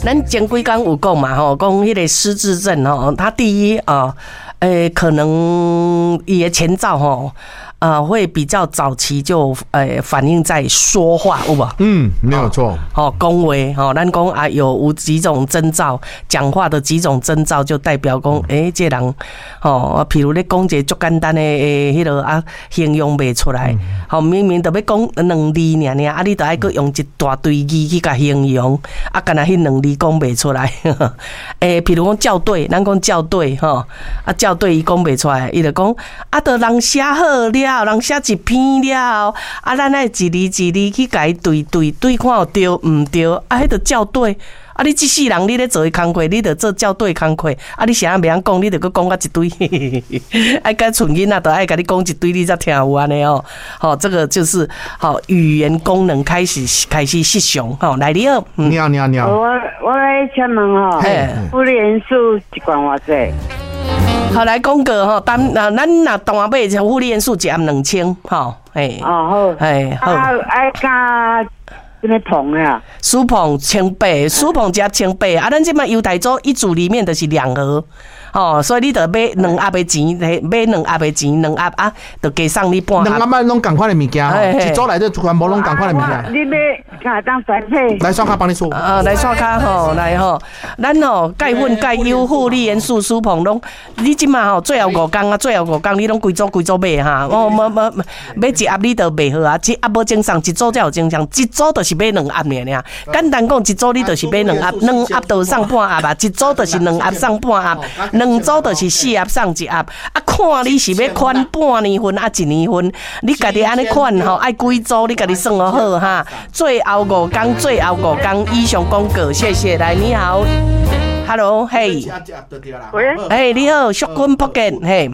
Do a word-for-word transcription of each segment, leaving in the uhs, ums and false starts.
咱前几天有讲嘛吼，讲迄个失智症吼，它第一啊，诶、呃，可能伊的前兆吼。呃，会比较早期就呃反映在说话，有无？ 嗯，没有错。 哦，讲话，哦，咱讲啊，有有几种征兆，讲话的几种征兆，就代表讲，诶、欸，这人，哦，譬如你讲一个足简单的诶，迄个啊，形容袂出来，好、嗯，明明就要讲两字尔尔，啊，你就爱搁用一大堆字去甲形容，啊，干那迄两字讲袂出来，诶、欸，譬如讲校对，咱讲校对，吼，啊，校对伊讲袂出来，伊就讲，啊，都人写好了。人写一篇了，啊，咱爱一字一字去甲伊对对对，看有对毋对，啊，迄著校对。啊，你一世人你咧做工课，你著做校对工课，啊，你啥也袂晓讲，你著搁讲到一堆，爱甲厝囡仔著爱甲你讲一堆，你才听有安尼哦。好，这个就是好语言功能开始开始失常。好，来你好， 你好，你好，你好。 我我来请问吼，复利元素一罐偌济？ 好，来讲个吼，当啊，咱若大买就复利元素一盒两千，吼，哎， 哦好， 哎好， 啊爱加什么糖啊？ 薯碰千八，薯碰加千八，啊，咱这摆优待组一组里面就是两盒。哦，所以你得买两盒的钱，买两盒的钱，两盒啊，就加送你半盒。 两盒买拢同款的物件，一组内底全部拢同款的物件。 你买看当选配？ 来刷卡帮你说。 啊，来刷卡吼，来吼，咱吼钙粉、钙优、复利元素、舒膨拢，你即马吼最后五工啊，最后五工你拢规组规组买哈。哦，买买买一盒你就买好啊，一盒无正常，一组才有正常，一组就是买两盒尔尔。简单讲，一组你就是买两盒，两盒就送半盒啊，一组就是两盒送半盒。两组就是四盒送一盒，啊，看你是要款半年份啊一年份，你家己安尼款吼，爱几组你家己算好哈。最后五工，最后五工以上广告，谢谢。来，你好 ，Hello， 嘿， 喂， 嘿，你好，淑坤福建，嘿，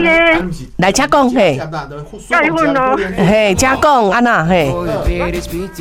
来，请讲，嘿， 加一份咯， 嘿，请讲，安那，嘿。